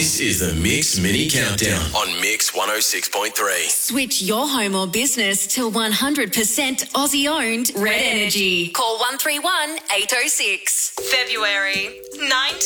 This is the Mix Mini Countdown on Mix 106.3. Switch your home or business to 100% Aussie-owned Red Energy. Call 131 806. February 19.